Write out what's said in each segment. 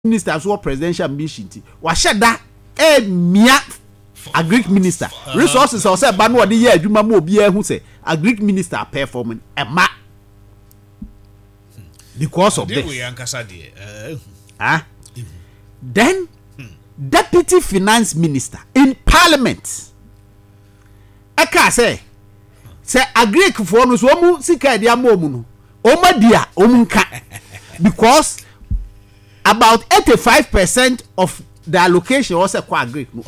minister so presidential mission ti wa sheda mia agric minister resources o say ba no de ye adwuma ma obi ehu say agric minister performing ema because of this then deputy finance minister in parliament eka say agric for no so mu sika dia ma omu no oma dia omunka because about 85% of the allocation was a agric no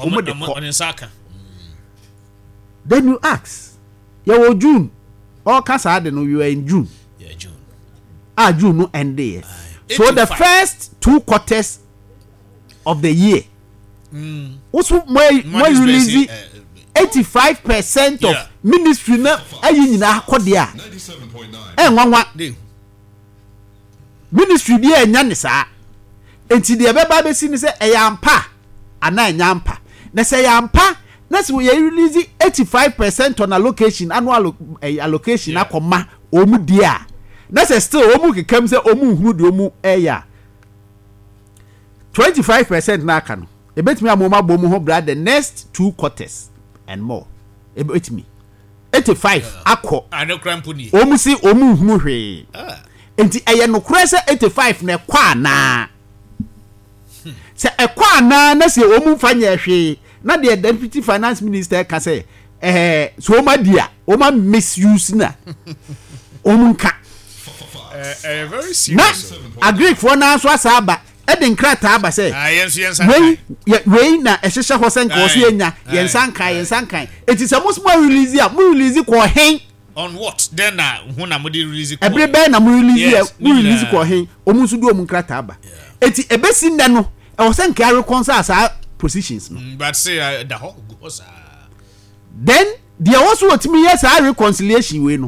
then you ask you June all kasa de no you are in June June no end there so the first 2 quarters of the year also more release 85% of ministry na ayi nyina akode a 97.9 ministry bi enya ne saa enti de beba besi ni se eyampa ana enyampa na se yampa na se we release 85% on allocation annual allocation akoma omu dia na se still omu kekam se omu huru de omu eya 25% na aka no ebetimi amoma bomu ho bra the next 2 quarters and more ebetimi 85 akọ anokrampuni omu si omu huru hwe enti eye no kura se 85 na kwa na se ekwa na se omu fanya hwe na the deputy finance minister ka say so ma dia o ma misuse na omu nka very serious agric for na so asaba edin krata aba say we na ehhehye ho senka o se enya yensankan eti se mo release a mo release ko hen on what then na hu na mo de release ko every be na mo release ko hen omu so do omu krata aba eti ebesi nne no e wo senka reconcile sa positions no but say the whole goes then there also what me yes a reconciliation we no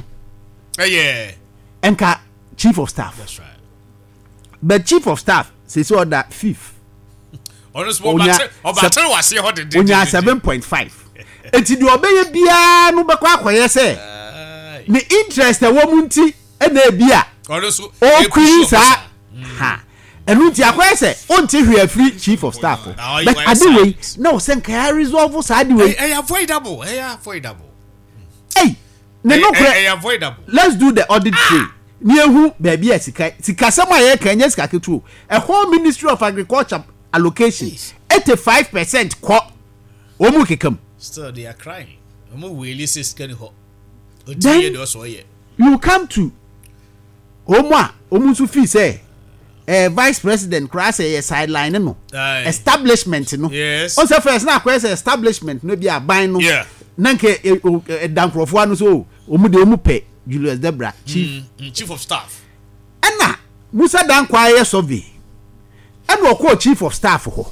enka chief of staff that's right but chief of staff say so that fifth honest about was here hot onya 7.5 enti de obeye bia no be kwa akoye say ni interest e wo munti e na bia honest o queen sa ha enu ti akoye say onti hwe free chief of staff but anyway no sen can resolve so anyway avoidable hey no avoidable let's do the audit trail ni ehu baby sika sama ye kanya sika ketu a whole ministry of agriculture allocation 85% ko omu kekam still they are crying omu wele sika ni ho then you come to omu su fee say vice president cross a sideline no establishment no on say first na cross establishment no be aban no nanke dankrofo anu so omu de omu pe Julius Debra chief of staff ena Musa dan kwaye survey ena okọ chief of staff ho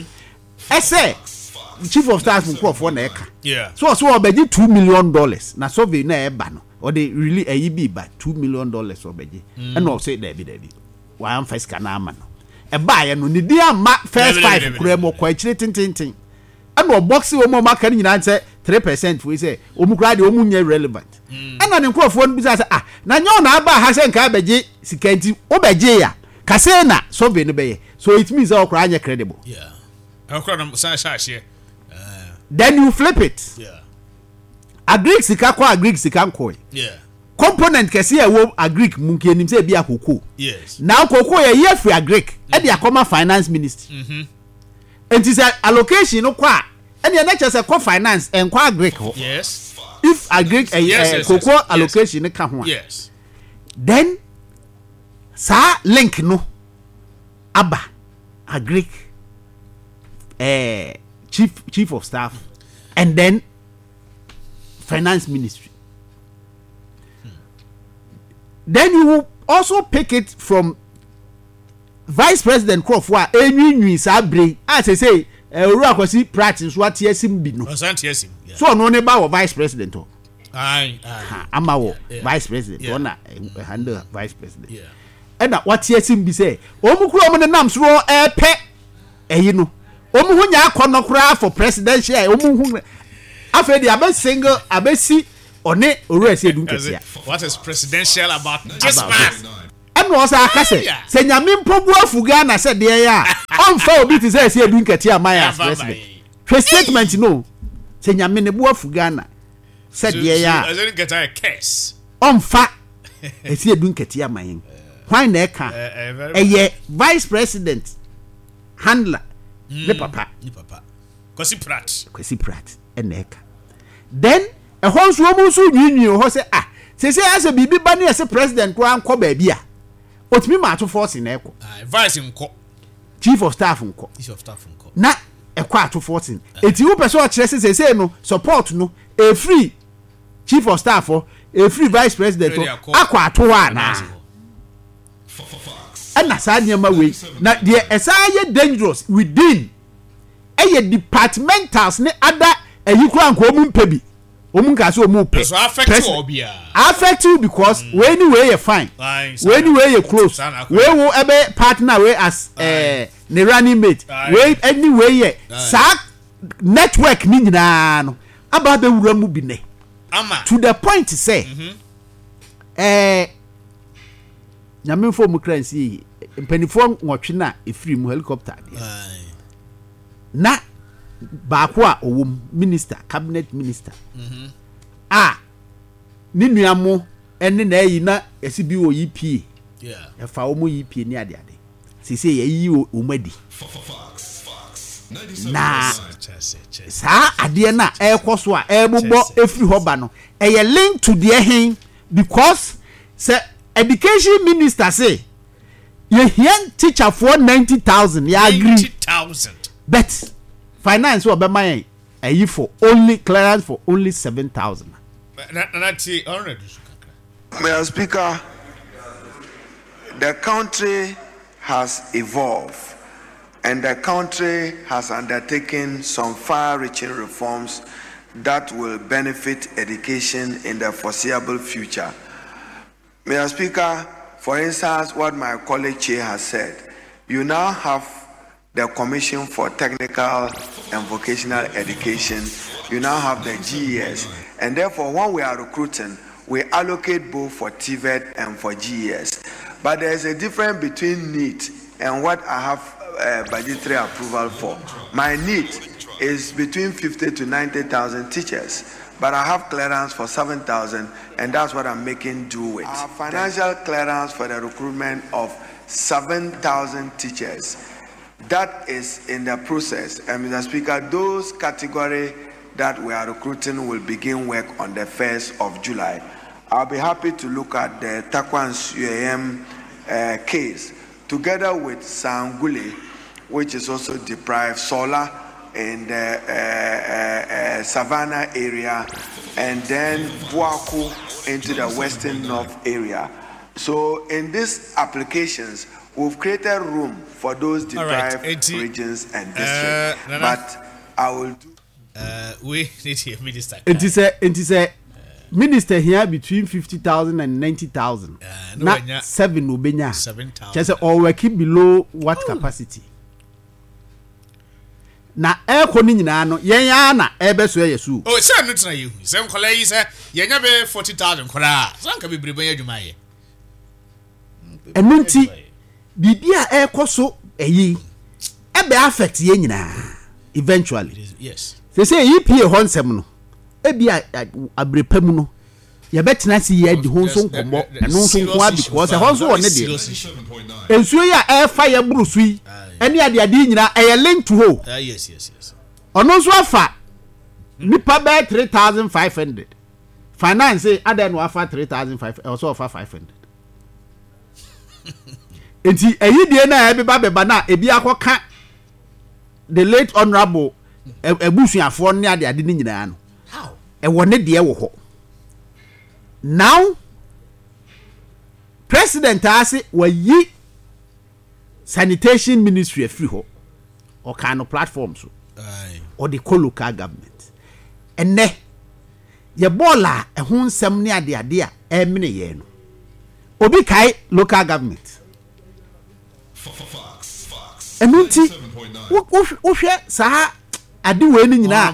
ese chief of staff nkrofo na eka so obeji $2 million na survey na eba no or they really ayibi ba $2 million obeji ena o say David wa am first kana ama no eba ye no ni dia ma first 5 kura mo kwa chire tintintin ena o box wo mo maka nyina nse 3% we say omukura de omunye relevant ena ne nkrofo no bisa say na nyo na aba ha se nka abeje sikanti obeje ya kase na survey no be so it means okura anye credible okura no say then you flip it agric sika kwa agric sika nko component kese e wo agric munke nim say bia koko now koko ye free agric e dia come finance ministry enti say allocation no kwa e dia na chese ko finance en kwa agric ho if agric koko allocation ka ho then sa link no aba agric chief of staff and then finance ministry then you will also pick it from vice president Crawford enwi sabre as say ru akwasi practice what yesim bi no so no ne ba wo vice president o ama wo vice president ona handle vice president and what yesim bi say omukuro mo ne nam so epe eyi no omu hu nya akono kura for presidential omu hu afedi abe single abesi one owura ese dun kesia what is presidential about this man and was a kase say nyame mpobu afuga na se de ya on fa obi ti say edu nkete amaya president hwe statement no say nyame ne bu afuga na se de ya azeni get a case on fa esi edu nkete amayen why na eka eye vice president handler le papa Kwesi Pratt and eka then a horse woman so you ho say say as a bibi ba na say president ko anko ba bia otimi ma to force na eko vice nko chief of staff nko na eko ato force eti wo person o kire say no support no a free chief of staff a free vice president akwa ato wa na na sa nyama we na the esaya dangerous within departmentals ne other ayikura nko mu mpebi omunka so mu pe so affect obia affect you because we anyway you fine we anyway you close we wo ebe partner we as ne running mate we anyway you sa network ni nyina no aba be wura mu bi ne to the point say nyame fo mu kransi mpanifo nwotwe na efiri mu helicopter na baako a owom minister cabinet minister ni nuamo ene na yi na esi bi wo EPA e fa omo EPA ni ade sese yi omadi na sa ade na ekoso a ebubo efiri hoba no eye link to the hen because say education minister say you hear teacher for 90,000 ya agree 90,000 but finance will be my for only clearance for only 7,000. Mr. Speaker, the country has evolved and the country has undertaken some far-reaching reforms that will benefit education in the foreseeable future. Mr. Speaker, for instance, what my colleague Che has said, you now have the Commission for Technical and Vocational Education, you now have the GES, and therefore when we are recruiting, we allocate both for TVET and for GES. But there is a difference between NEET and what I have budgetary approval for. My NEET is between 50 to 90,000 teachers, but I have clearance for 7,000, and that's what I'm making do with. Our financial clearance for the recruitment of 7,000 teachers, that is in the process. And Mr. Speaker, those categories that we are recruiting will begin work on the 1st of July. I'll be happy to look at the Takwans UAM case together with Sangule, which is also deprived, Sola in the Savannah area, and then Buaku into the Western North area. So in these applications, we've created room for those deprived regions and districts. But I will do. We need a minister. It is a minister here between 50,000 and 90,000. Not 7 ubenya. 7,000. Just or working below what capacity? Na eko ni nyina no yenya na ebe so yesu. Oh, say no tena you. Say nkola yi say yenya be 40,000 kola. So anka be brebe adwuma ye. Enunti bibia eko so eyi ebe affect ye nyina eventually. Yes. Say EPA honsem no ebia abrepam no ye betena si ye di honso nkombo eno nso nko abi because honso won ne de ensuo ya e fa ye brusu yi ene ade nyina e link to ho. Yes. Ono nso afa nipa be 3,500 finance ade no afa 3,500 also afa 500 enti eyi die na e beba na ebi akoka the late honorable ebusuafo ne ade ni nyina no how e wone de wo ho now president ase wayi sanitation ministry afri ho o kind of platforms or the local government enne ye bola e ho nsem ne ade a emene ye no obi kai local government enunti wo hwe sa ade we ni nyina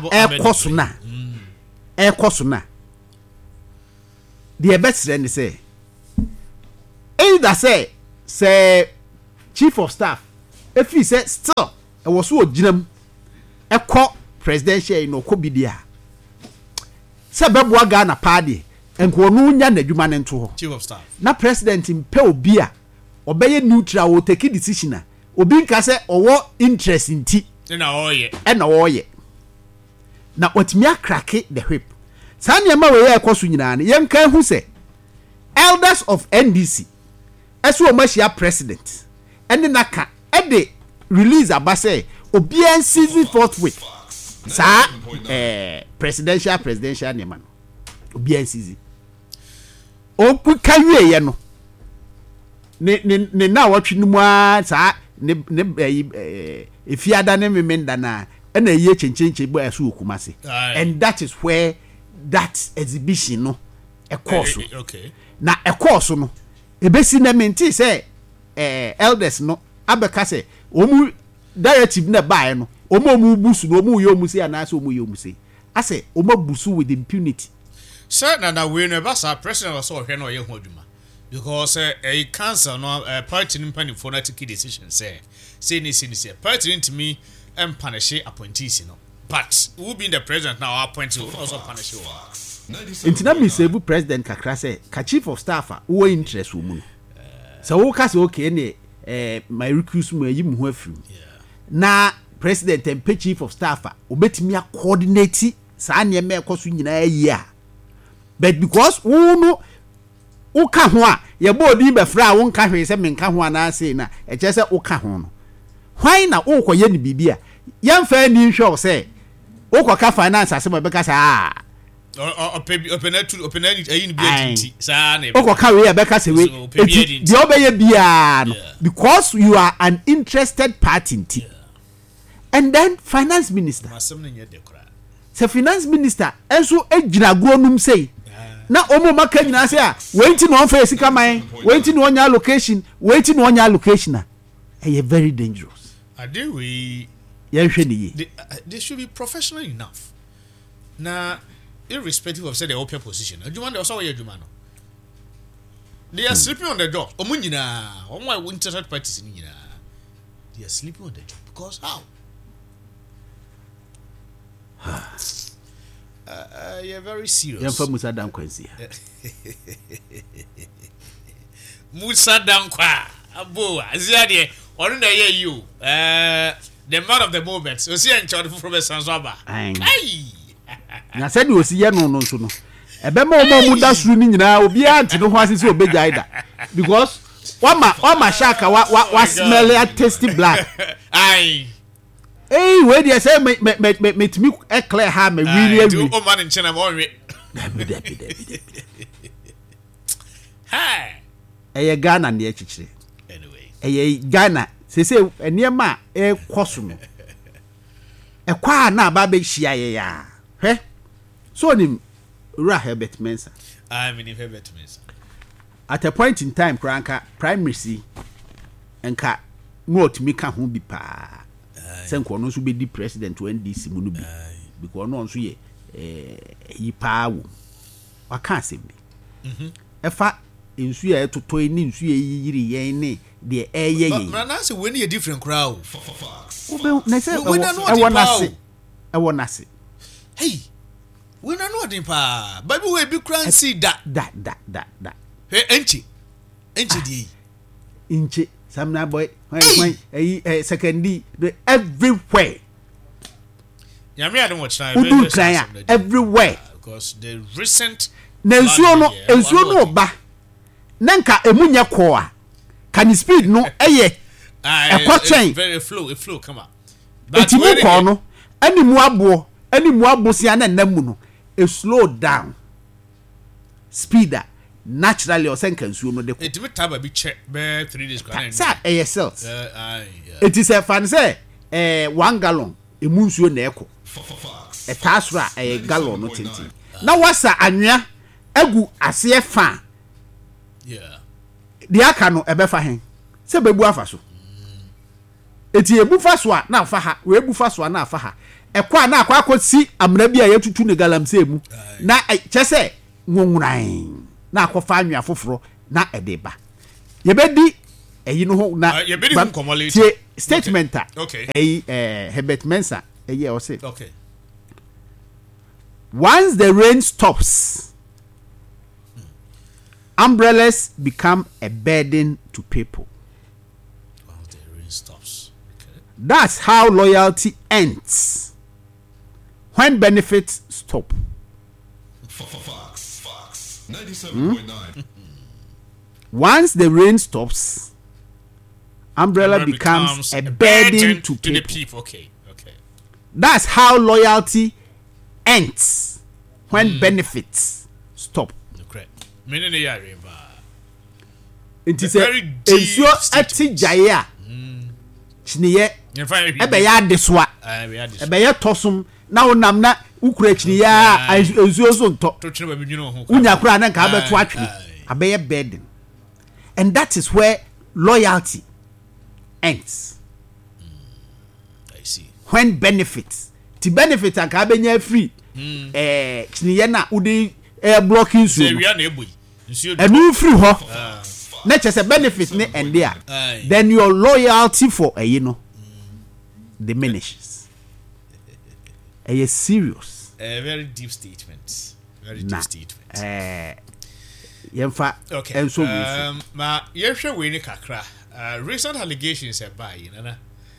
ekoso na the best then say either say say chief of staff if he said still I was so ginam a call presidential no kobidia say beboa Ghana party and ko no nya n'adwuma ne nto ho chief of staff na president mpe obi a obeye neutral wo take decision a obi nka say owo interest nti na oye na otimi akrake the whip sanya ma we ye ekoso nyina ne yenka hu say elders of NDC eso o machia president ene naka e de release abase obi en season forthwith sa presidential ne man obi en season o ku kawie ye no ne na watwe no mu a sa ne efiada ne memenda na na ye chenchenche bo aso okumase and that is where that exhibition no e course okay na e course no ebesi na menti say elders no abeka say omu directive na bae no omu busu no omu yo musi anase omu yo musi ase omu busu with impunity sir na we no basa president was so hwe no ye ho adwuma because a council no party nimpa for na take decision say party to me punish appointees no but who being the president now appoint you also punish you intina mi sebu president kakra say ka chief of staff wo interest wo mu so wo ka say okay ne my recruits mu yi mu ho afiri na president and chief of staff obetimi coordinate sa ne me ekoso nyina yi a but because wo no wo ka ho a ye bodi be fra wo nka hwe se me nka ho ana say na e che se wo ka ho no why na wo koye ni bibia yamfa ni hwe say wo ko ka finance asem be ka say open ayi ni biati sa na wo ko ka we be ka say we di obeye bia no because you are an interested party and then finance minister se finance minister enso agina gronum say na omo maka nyina say a wenti no onfa esika man wenti no onya allocation a very dangerous ade we yenhwe ni they should be professional enough na irrespective of say the open position adwuma de so we adwuma no they are sleeping on the job omo nyina omo interested parties nyina they are sleeping on the job because how you're very serious. Yamfa Musa Dankwansi. Musa Dankwa. Abo, Aziade, onu na ye you. The man of the moment. So see en charge from Sanzaba. Ai. Na said we see no so no. Ebe ma o mu da suru ni nyina obi anti no ho asisi obeja ida. Because wa shaka wa smell a tasty black. Ai. Hey, where they say me clear ha me really o man in China mo we. Hi. Eye Ghana na echichire. Anyway. Eye Ghana say enema e koso no. E kwa na ba be hia ye ya. Hwe? So ni Ura Herbert Mensah. I mean Herbert Mensah. At a point in time kranka primacy enka no otimi ka ho bi pa. Senko no so be di president to NDC mu no bi because no so ye yi pa wo waka asem bi efa ensu ye totoi ni nsu ye yiri yen ne de eye ye but na say we need a different crowd obe na say e wona se hey we na no odin pa baby we bi kran see that hey enchi di inche Samna boy, when secondly, everywhere. Yami, I don't watch time. Everywhere. Because the recent. Nensuono ba. Nanka emunya koa. Can speed no eye. Very flow, come on. Etimu ko no. Ani mu abo sia na namu no. E slow down. Speeder. Naturally or senka nsuo no de ko it meet taba bi check be 3 days kwana sa yourself it is a fan say 1 gallon emu nsuo na eko e tasra gallon no tinti na wasa anwea agu ase fa de aka no ebe fa hen se bebu afa so eti ebu fa so a na afa ha we ebu fa so a na afa ha e kwa na akwa si amra bi a yetutu ne galamse emu na chese nwonwuran na akofa anwea foforo na edeba ye bedi ɛyi no ho na tie statement ɛyi Herbert Mensah ɛyi ɔse okay once the rain stops umbrellas become a burden to people. Once the rain stops. Okay. That's how loyalty ends. When benefits stop. Fox 97.9. Once the rain stops, umbrella becomes a burden to people. The people. Okay. That's how loyalty ends. When benefits stop. Meaning the area. It is a ensuo ati jaya. Chiniye. Ebe ya deswa. Ebe ya tosum. Na onam na ukura chiniya ensuo so nto. Unya kura na nka abeto atwe. Abeye burden. And that is where loyalty ends. I see. When benefits. The benefits anka abenya free. Chiniye na udi blocking so. And you free ho. Na chese benefit ne end there. Then your loyalty for diminishes. A serious. A very deep statement. Deep statement. Yemfa. Okay. And so ma yehwe we ni kakra. Recent allegations about na.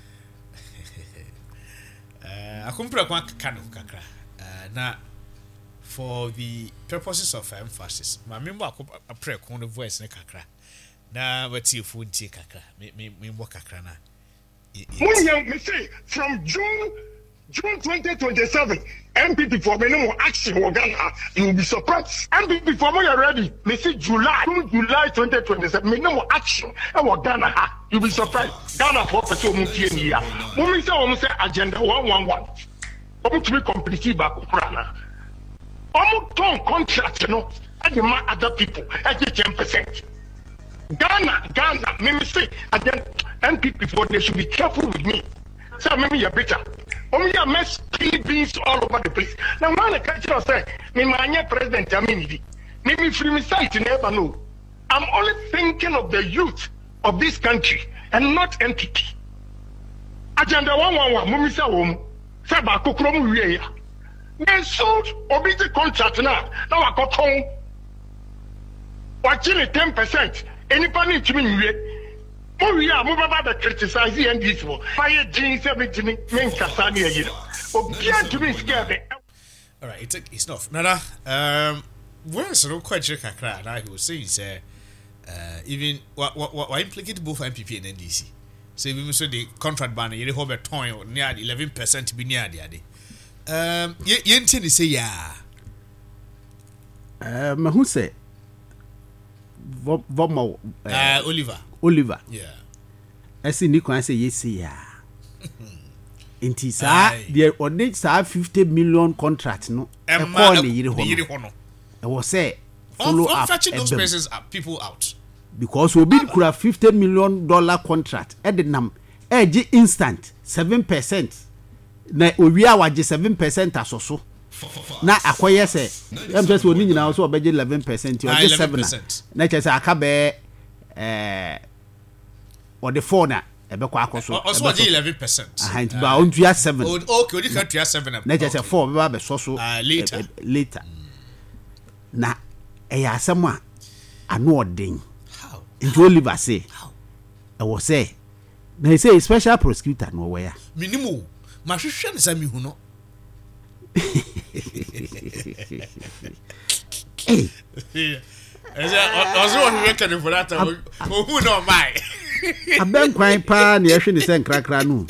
Akumpra kwa kanu kakra. Na for the purposes of emphasis. Ma member apre kon the voice ne kakra. Na wati fu nti kakra. Me mo kakra na. Me say from June 2027 MPP for minimum action in Ghana, you will be surprised. MPP for me ready. Me say July 2027 minimum action in Ghana, you will be surprised. Ghana for person mutie ni ya. Mo say agenda 111. Omo to be complete back Ghana. Omo ton contract no and demand other people at 10%. Ghana, me say again MPP for they should be careful with me. Say me you better. Only a mess beans all over the place. Now when the country say me manya president Jamini. Me free me sight never know. I'm only thinking of the youth of this country and not entity. Agenda 111 mumi say wom. Say ba kokoro mu wie ya. They sold obiti contract now wakoton. Watching 10%. Anybody to me we are moving about the criticize and this one. Fire jeans 17 men Kasani a year. Or to be scared. All right, it's enough. Nada, where's no quite sure kakra? He was saying, say, even what implicate both MPP and NDC. So we must say the contract banner, you hold a toy near 11% to be near the other. You intend to say, yeah. Who say? Oliver. Yeah. I see Nico say yes, yeah. Inti sa the audit sa 50 million contract no. E call ni yiri hono. I was say follow up fetching those persons people out. Because we bid kura $50 million contract e de nam e gi instant 7%. Na owia wa gi 7% asoso. Na akoye say em say oni nyina so obeje 11% o gi 7%. Na che say aka be or the phone ebekwa akoso also 11%. Ahint ba on tua 7. Okay, odi ka tua 7. Na just 4 be ba so so later. Na eya asem a ano odin. How? Into Oliver say. I was say. Na he say special prosecutor no where. Minimum. Ma hwehwe ne sami hu no. Hey. Also what we reckon for that who no my. Aben kwan pa na yehwe ni se nkrakra no.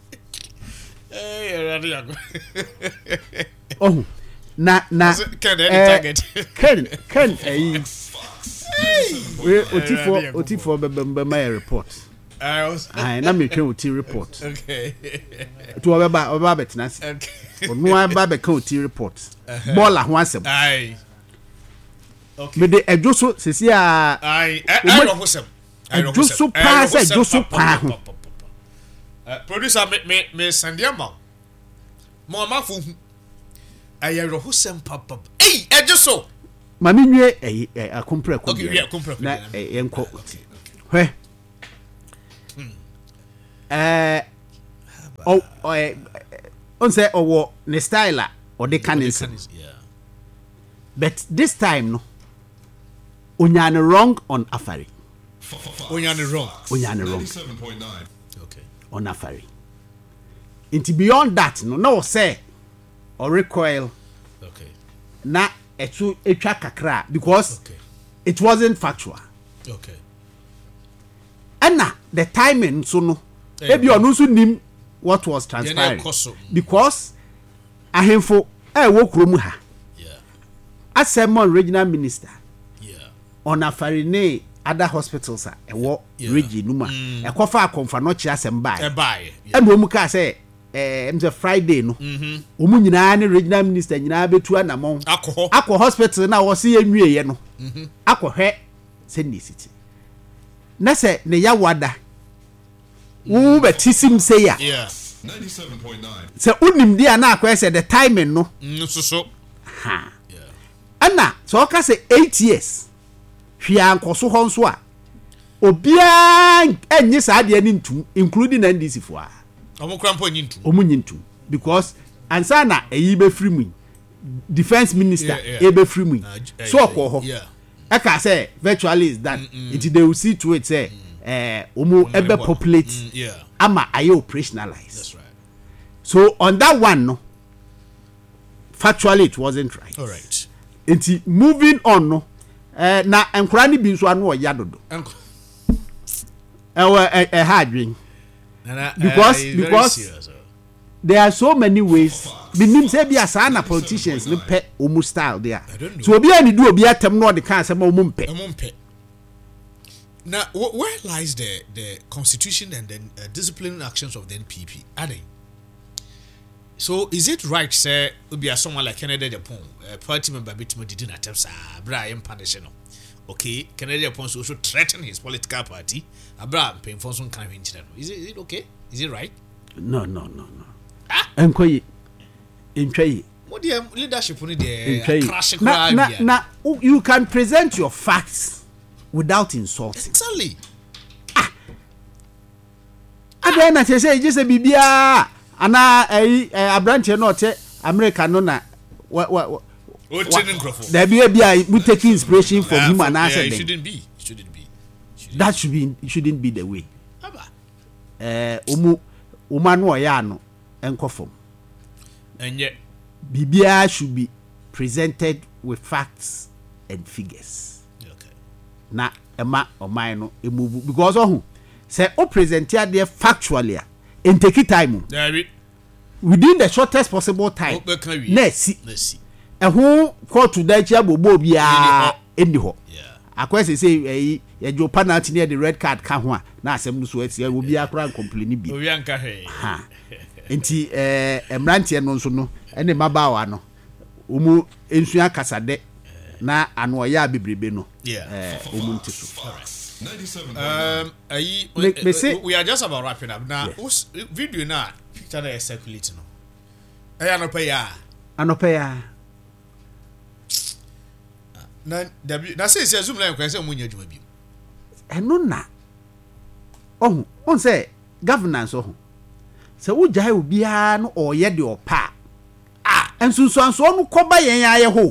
Oh. Na Ken we otifo be my report. I na me twen oti report. Okay. To oba betina se. Onu aba be kan oti report. Bola ho asem. Ai. Okay. Me de ejoso sesi a ai rohosem. Ejoso pa se ejoso pa ho. Producer me sandia ma. Mo amafu hu. Ai rohosem papa. Ei ejoso. Ma me nwie akompra ko. Okay, yeah, akompra. Na enko. Hwe. on say owo ne style or the canis. But this time no onyane wrong on Afari. Onyane wrong. 97.9. Okay. On Afari. Into beyond that no say or recoil. Okay. Na etwa kakra because it wasn't factual. Okay. And the timing so no ebi onu so nim what was transpiring because ahemfo wo kromu ha Asemon regional minister on Afarine other hospitals wo region numa e kofa akomfa no kire asem bai e no mu ka say mze Friday no omu nyina ne regional minister nyina betu anamon akọ hospital na wo se yenwie no akọ hwe send city na se ne ya wada wo betisim say ya 97.9 se unim dia na akọ say the timing no so ha ana so ka say 8 years hwia ankoso ho nso a obia enyi sa de ni ntum including NDC fo a omukrampo nyi ntum omunyi ntum because ansa na eyi be free mu defense minister e be free mu so ko ho I can say virtually is done. It they will see to it say omu ebe populate ama aye operationalize. That's right. So on that one no factually it wasn't right. All right. It's moving on no na enkura ni bi nso anu oya dodo. Hardwin. Because there are so many ways. Binim say bia sa na politicians ne pe omu style there. So obi ani do obi atem no de kan say ma omu mpe. Now where lies the constitution and the disciplinary actions of the NPP? Are they? So is it right say obi someone like Kennedy Japan party member bitimo didn't attempt sa bra em punish no. Okay, Kennedy Japan also threaten his political party. Abra pay for some kind of incident. Is it okay? Is it right? No. Enkoyi intwai what the leadership on the crash na you can present your facts without insulting. Exactly. Ada na say just bibia ana abrante no te America no na there be we taking inspiration from him and answer them. Shouldn't be. That shouldn't be the way. Umanu oya no enkofom. And yet Bibia should be presented with facts and figures. Okay. Na ema omai no emubu because ohu say o present here there factually and take time. Within the shortest possible time. Na si. Ehun court to that chia bobo bia eni ho. Yeah. Akwese say ye jo penalty near the red card ka ho a na asem no so atia obi akra complain bi. Obi anka he. Ha. Enti emrantie no nso no ene mabawa no omu ensua kasade na anu oya bebrebe no omu nti so. 97. We are just about wrapping up now. Yes. Video na picture na circulate no anope ya na say zoom line kwese mu nya adwuma bi eno na on say governance se wo jai obi a no oye de opa ensunsuanso no koba yen aye ho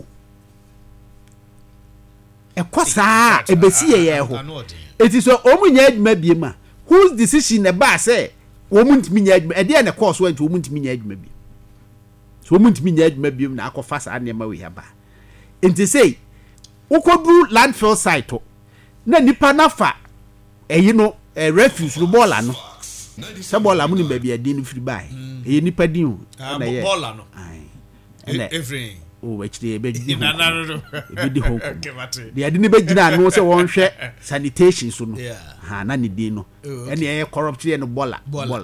ekosa ebesi ye ho eti so omunya adwuma bi ma whose decision e ba say omuntimi nya adwuma e de na course wa nti omuntimi nya adwuma bi so omuntimi nya adwuma bi na akofa sa na ma we ya ba enti say ukodru landfill site na nipa nafa eyi no refuse no bola no se bola mu ni ba bia din free buy eyi nipa din o na ye bola no every actually e be di ho de ade ni be gina no se won hwe sanitation so no ha na ni din no ene e corrupt ye no bola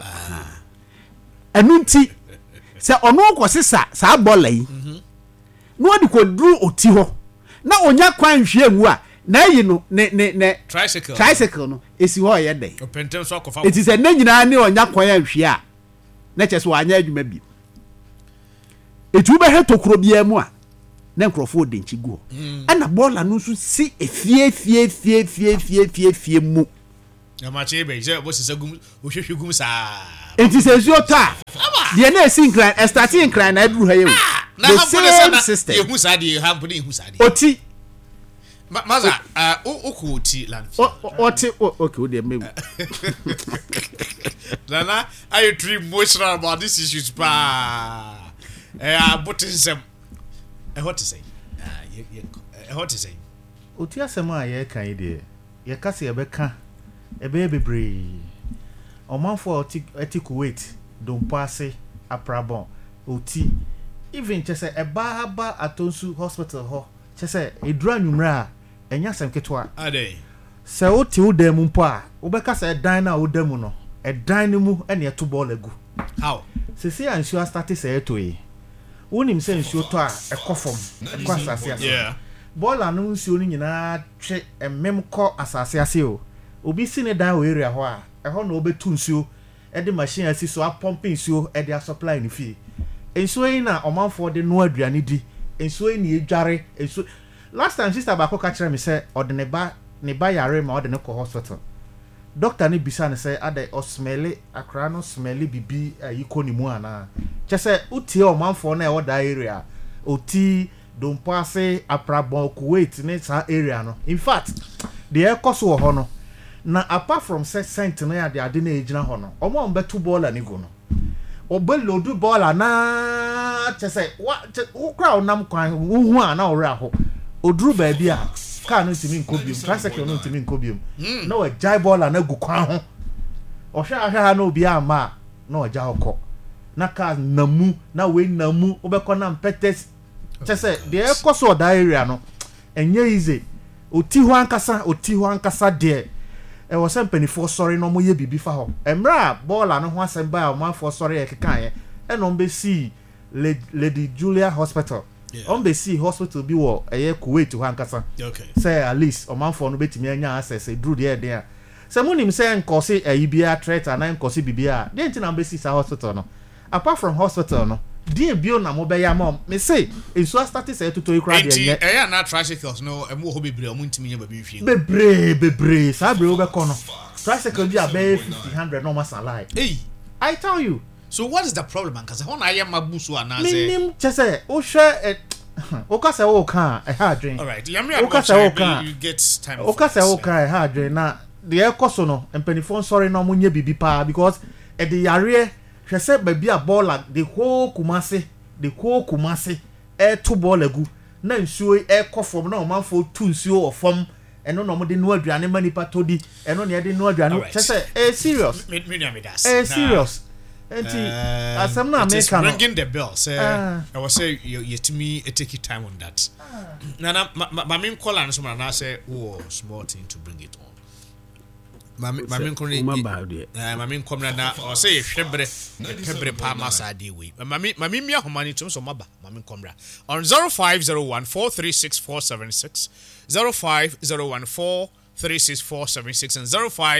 anunti se ono ko sesa sa bola yi no odi ko dru oti ho na onya kwan hwe mu a na yi no ne tricycle no esi ho ye den opentem so akofa it is a na nyina ne onya kwan ahwe a na cheso anya adwuma bi etu be he tokro bia mu a na nkrofo de nchi guo ana bola no so si efie mu Amache be je bo sesa gum ohwehwe gum saa. Enti se nsuo ta. De na esi nkran, starting nkran na aduru ha yewu. The same system. Ehu saa de ha bo de ehu saa de. Oti. Maza, oku oti land. Oti okay, o de mewu. Nana, I too emotional about this issues pa. But nsem. What to say? What to say? Oti asema ye kan ide. Ye kase ye beka. Ebe bebre. Omanfo oti Kuwait, Dompase, Aprabon, Oti. Even chese eba atonsu hospital ho. Chese edura nwumra enya sem ketwa. Ade. Se oti udem mpo a, obeka se dan na udem no. Edan ni mu ene eto ball egu. How? Sisi ansuo start se eto yi. Wonim se nsuo to a ekofom, ekwa asase ase. Yeah. Ball anu nsuo ni nyina twe emem kɔ asase ase o. Obi si ne dan o area ho a, ɛhɔ na obetu nsuo, ɛde machine asi so a pump nsuo, ɛde a supply ni fie. Nsuo yi na ɔmanfo de no aduane di. Nsuo yi ni edware, nsuo. Last time sister ba ko ka kyerɛ me sɛ ɔde ne ba yare ma ɔde ne kɔ hospital. Doctor ni bisa ne sɛ ade osmele akra no smele bibi yiko ni mu ana. Kyɛ sɛ utie ɔmanfo na ɛwɔ da area. Oti Dompase Aprabon Kuwait ne sa area no. In fact, the ekoso wo ho no. Na apart from sentinel ya de ade na ejina ho no. Omo mbetu ball ani go no. Obelodu ball na kyɛ sɛ wo kra onam kwan hu ana ora ho. Oduru ba bia car no ntimi nkobium, tricycle no ntimi nkobium. Na wa jai ball na gu kwan ho. Ohwa ahwa na obi ama na oja hokɔ. Na car namu, na we namu, obekɔ na mpetes. Chese de ekoso da area no. Enye easy. Oti ho ankasa de. E wo se mpanifo sorry no mo ye bibi fa ho. Emra ball no ho asem ba o manfo sorry e keka ye. E no mbe si Lady Julia Hospital. On be see hospital bi wo eye Kuwait ho ankasa. Okay. Say at least o manfo no betimi anya access e dru de there. Se munim se nkose bia threat and nkose bibia. De nti na mbe si sa hospital no. Apart from hospital no, die bio na mo be ya mom. Me say enso start say to ikra de nye. Eh na tricycles no emu ho bebre o muntimi nya ba bi hwie. Bebre sa bre wo be kono. Tricycle bi abe 50-100 no must lie. Hey, I tell you. so what is the problem man? Cause ho na ye mabusu ana say. Minim chese o hwe o ka se wo kan e ha adwen. All right. You get time. O ka se wo kan e ha adwen na de ekoso no empanifo sorry no mo nya bibi pa because e de yare hwe se ba bi a baller the whole Kumasi to ball agu na nsuo e kofom na o manfo tu nsuo ofom eno no mo de no aduane manipa todi eno ne de no aduane chese serious Me das. Serious enti asem na America no ringing the bell say I was say you to me take time on that. Nana mamin call and some na say oh small thing to bring it on. Mamin come mamin come na or say hwebre pa masa dey we mamin me ahomani tum so maba mamin come on 0501436476 0501436476 and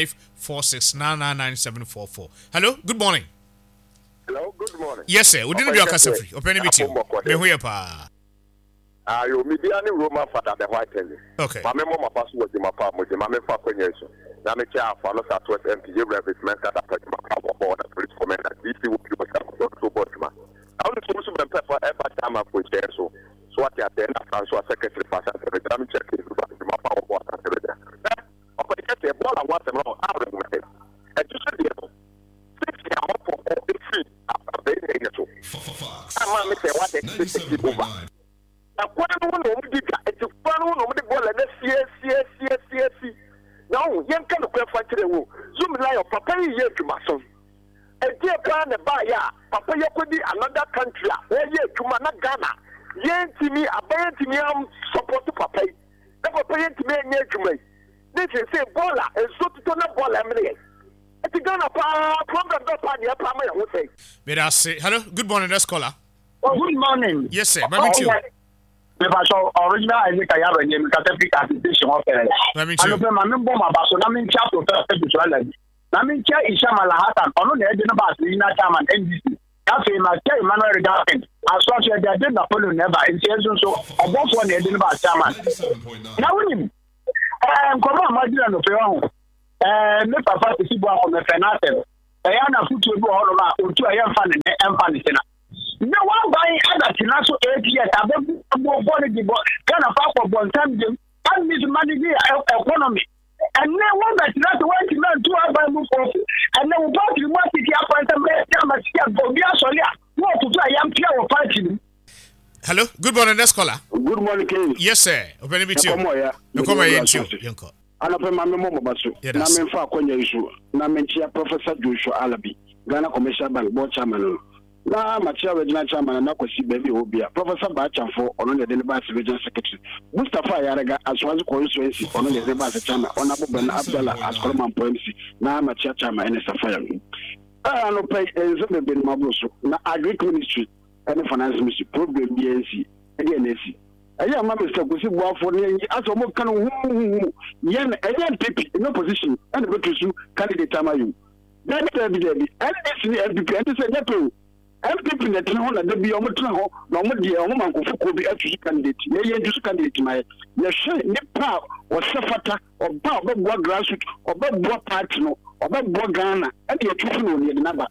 0546999744. Hello, good morning. Hello, good morning. Yes sir, we didn't be free. Open it you. Me hu pa. You media ni Roma father the white tell. Okay. Mama mama pass what my pa mo je mama fa kwenyeso. Na me cha fa no South West MP Reverend Mensa that my pa board police commander. DC will be so board ma. I want to be for ever time for so. So what you attend François secretary for Central. Me check it my pa board Central. Okay, get the ball and what no I remember. And just the 6 year for the free after being so. I'm me say what they over. Akwano no mo diga etifano no mo de ball na CSC now yen kan ko fa kire wo zoom lion papa yi ye adwuma so e die pa na ba ya papa ye kodi another country a wo ye adwuma na Ghana yen timi abaye timi am support papa yi na papa yen timi enye adwuma yi ne say baller enso to na ball amre e ti Ghana pa program do pa ne pa ma ye wo say me da say hello, good morning, that's caller. Good morning. Yes sir, mami too. So original Isaac Ayaba name Catholic Association of Parents. Mami too. I know my member my baso na min cha to first visual. Na min cha Isha Malahatan ono na e de no ba na chairman NDC. That say my cha Emmanuel Regain. As such they did Napoleon never in so about one e de no ba chairman. Now we come on Madina no pe ho. me papa to see boy on the finance. I na put you all over to a young fan and fan. No one buying other financial 8 years. I don't more body kind of for one time. And this money economy. And then one that not want to learn to have move off. And then we got to want to get up and go. What to try young people fighting. Hello, good morning, next caller. Good morning, King. Yes, sir. Open it with you. Come here, Yanko. And open my memo basu. Na me fa kwanya isu. Na me chia Professor Joshua Alabi. Ghana Commercial Bank board chairman. Na machia regional chairman na kwasi baby obia. Professor Bachamfo ono de Denver regional secretary. Mustafa Yarega aswazi constituency ono de Denver chairman. Honorable Ben Abdallah Askolman MC. Na machia chairman NSFA. No pay enzo be mabuso. Na agric ministry and finance ministry problem BNC. NSC. I am Mr. Kusi for as a more kind of yen PP in opposition and the candidate Tamayu. That is MPP and say that MPP that no the be almost no more dear woman could be a candidate. Yen to candidate my yes, Nepal or Safata or Bob grassroots or Bob party no or Bob Ghana and the truth near the number.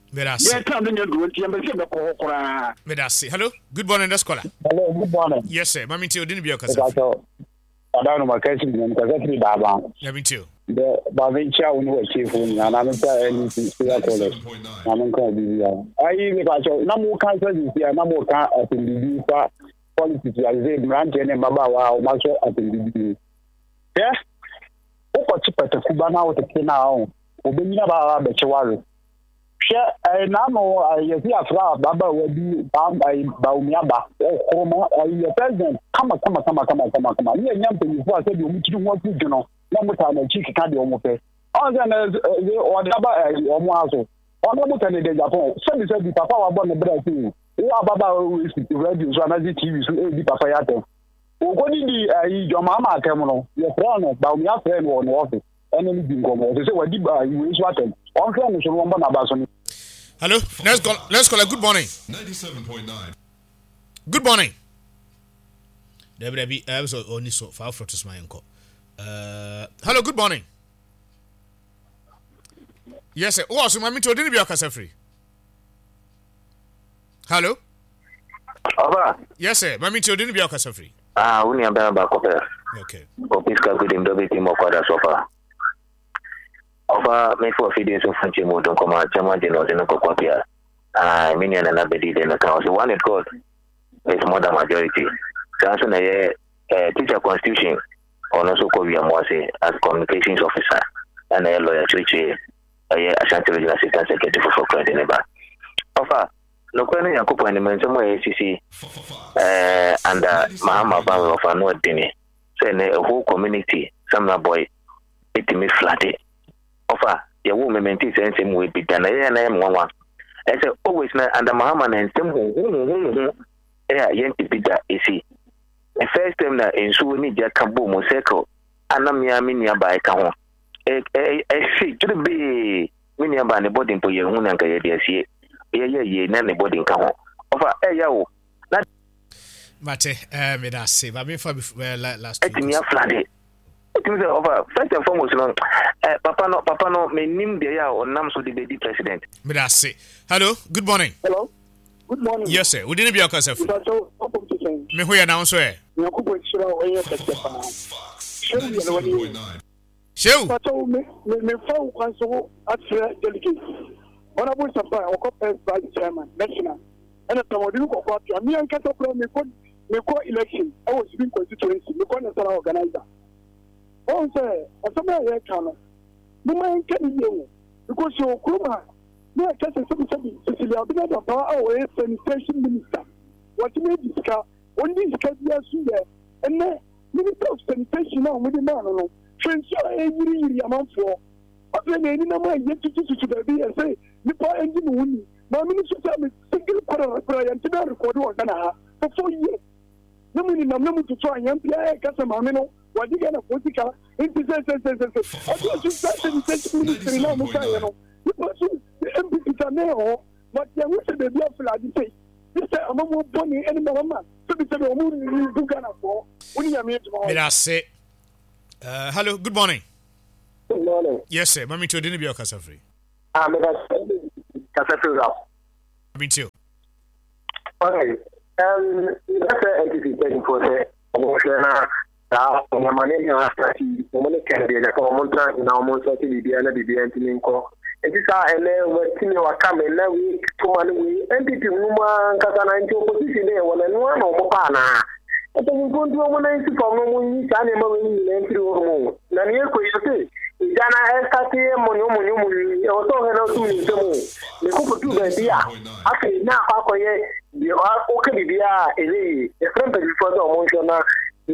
Hello, good morning, the scholar. Hello, good morning. Yes, sir. Mammy, you didn't be a cousin. I don't know my cousin because I think Baba. Yeah, me too. The Bavincha who was chief, and I'm not anything to that college. I'm not going to be. I even got no more countries here, no more car at the politics. I say, Branch and Baba, wow, much at the yeah. What cheaper to Kubana with the Kina? Obinna ba Bechewaru. Share I know I see a flower Baba will be bound by Baumiaba or Homa or your president. Come. Near Yamping before I said you need to want to know. No time and chicken candy almost. All then or Daba or Mazo. Or no more than Japan. Somebody said the Papa was born the bread too. Baba is ready to another TV to the Papa Yato. What did your mama terminal? Your friend, Baumia friend, or no office. Hello, let's call a good morning. 97.9. Good morning. Debbie, I was only so far from my uncle. Hello, good morning. Yes, sir. Oh, so my meeting didn't be a casa free. Hello? Yes, sir. My meeting didn't be a casa free. We are back over. Okay. Opiska good in Dobby Mokwada so far. Over me for a few days of French mode, don't come out, Chama de Nozino. Minion and Abedi, then account. One it called it's more than majority. Johnson, teacher constitution, or also Korea Mwase as communications officer, and a lawyer to Ashanti Regional Assistant Secretary for Credit in the back. Offer, no question, Yakupo and the Mentomo ACC, and Mahama Bang of Anua Dini. Say, a whole community, some boy, it me flatty. Offer, your woman maintains the same way, be done. I am one. I say, always, under Mahama and some who, yen to be that easy. The first time that in Suwini Jackambo Moseko, and I'm Yaminia by Kaho. See, to be Minia by the body for your own and Gaydia. Ye, none the body in Kaho. Offer, yao. Mate, me that save. I mean, for last week. It's flooded. Over first and foremost, Papa no, me name the ya or Nam so the baby president. Me that say. Hello, good morning. Hello, good morning. Yes, sir. We didn't be a cousin. Me who announce where? Show. Me found one so at delegate. Honorable Sapa, or Copper Vice Chairman, National. And a Tamadu of what me and Catapro me call election. I was being constituency, me call a organizer. Oh, sir, as a man, no man can you because your Kuma, no, I can't say Cecilia, because of our sanitation minister. What you may discuss, only discuss there, and then Minister of Sanitation now with the man, transfer every amount for. But when any number yet to the B and say, the poor engine winning. My minister tell me, single quarter and to record for 4 years. No meaning, I'm not to try and play a Casamano. What you get a political interest? I just started the ministry now. You pursue the MP now, but you wish to be a flag. This time I'm more bunny and mamma. So we said, do Ghana for when you are made tomorrow. Hello, good morning. Good morning. Yes, sir. Mami to didn't be your casa free. I'm Casa Free. Me too. Okay. That's an entity for the emotional. On a money, after woman can be a common time in our most of the BNT. And this are and then when you are coming now, we to money entity woman, Catana into opposition there, one and one or Mopana. And then we go to a woman from when you stand a moment and through. Nania, you say, Jana Estati, Mono, also had no two. The couple to the idea. After now, you are okay, a friend before the emotional.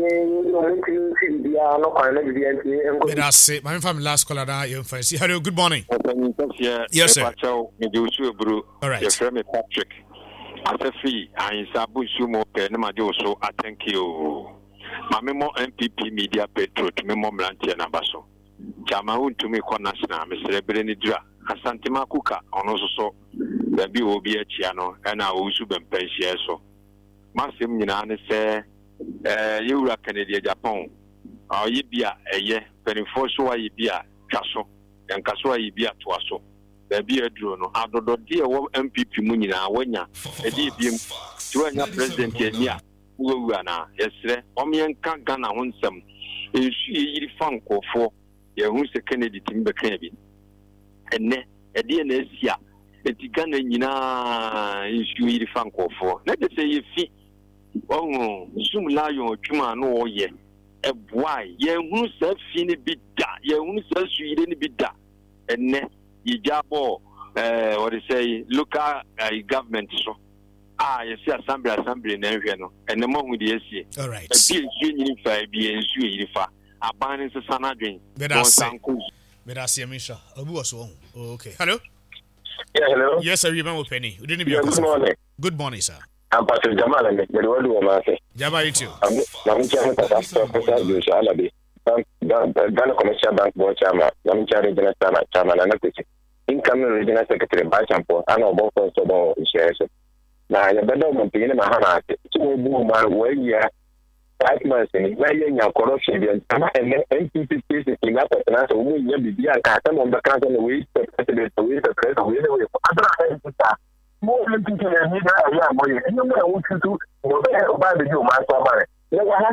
My family last caller now. Hello, good morning. Yes, sir. All right. Your friend Patrick. Asafi, I sabu sumo pe na majo so I thank you. Mamemo MPP media petro to memo mlantia na baso. Chama to me kwa national Mr. Breni Dra. Asante makuka ono so baby obi achiano na usu bempensia so. Masim nyina ne se Eura Canada Japan. Yibia eye, penifoswa yibia kaso, and kaswa yibia twaso. There be a drone, Adodo dear MPP Munina, Wenya, a DBM, to a president here, Uana, yes, sir, Omian can't gana on some. Is she funko for your who's a Kennedy timber cabin? And ne, a DNS ya, a Tigana Yina is you funko for. Let us say if he. Oh, zoom lion, Juma, no, ye. A boy, ye who says finny bit da, ye who says you didn't be da. And ne, ye jabo, what they say, local government. So, you see, assembly, and everything, and the moment with the SC. All right. A bill union for be and sue if I ban is a sanadrin. But I see a Misha. Okay. Hello? Yeah, hello. Yes, I remember Penny. We didn't be good morning. Good morning, sir. I'm Pastor Jamal and the world woman. Jabba, you too. I'm trying to Ghana Commercial Bank Board Chairman, I'm Charlie Chairman, and incoming regional secretary by Champo, and all both of shares. Now, the better being in my hand, two woman, where you are 5 months in your corruption, and NPP cases in that person, so we will be a carton on the council and we the president, the president, more people than me, and you know what to do, whatever about you, my father. You know what?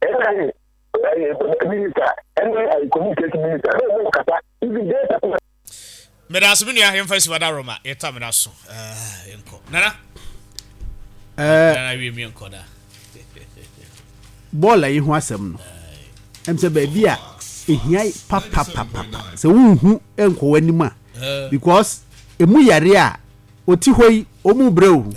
Medasmini ya hemfasi wadaroma eta medaso enko nana wi mi enko da bola yi ho asem no em se ba bia ehia papa se wunhu enko wanim a because emu yare a oti hoi omu brewu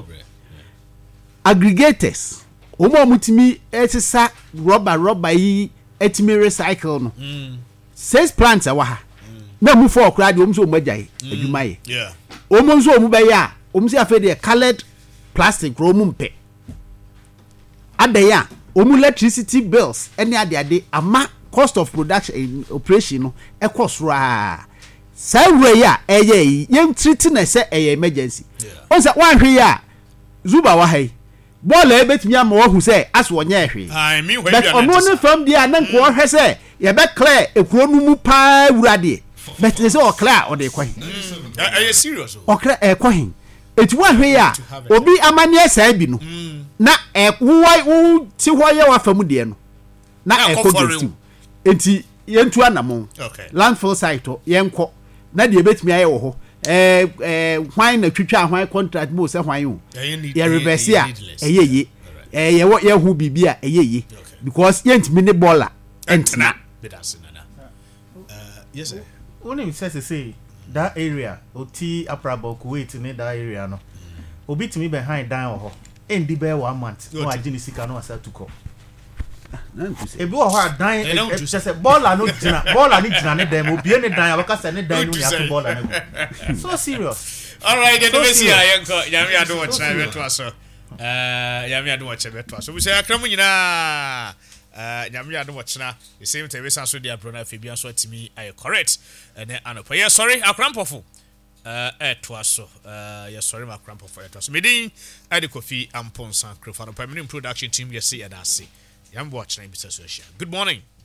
aggregators omo mutimi etisa rubber yi etimi recycle no 6 plants awa ha na mu for kra de omo so magyae adwuma ye omo so omo be ya omo se afa de colored plastic ro omo mpe adaya omo electricity bills any ade ama cost of production in operation no e cost ra say ya eye yem treat na say eye emergency on say wan hwe ya zuba wa hai ball e betimi ama wo hu say as wo nya hwe but ono ne from dia na nko hwe say ye be clear ekuro nu mu pa wurade but they say o clear o de kwan are you serious o clear e kwan eti wa hwe ya obi amane say bi no na e wo ti ho ye wa famu de no na e ko gesti enti yentu anamon landfill site yenko na de betimi aye wo ho hwan na twitwa hwan contract mo se hwan yo ye reverse ya eyeye ye hu bibia eyeye because yentimi ne baller entina yes sir only say that area oti aprabo Kuwait ne that area no obi timi behind down ho endi be 1 month no agini sika no asa tuko ebi wo ho adan say baller no gina ne dan obi ne dan abaka say ne dan no ya to baller na so serious. All right, the Messi ayenko yami ado watch na beto aso yami ado watch beto aso we say akramu nyina yami ado watch na the same time we san so dia brona fe bia so atimi ay correct and anopo yeah sorry akrampofo to aso yeah sorry ma akrampofo to aso medin ade kofi amponsan krofano permanent production team yes see and I see yam watch na bisa so. Good morning.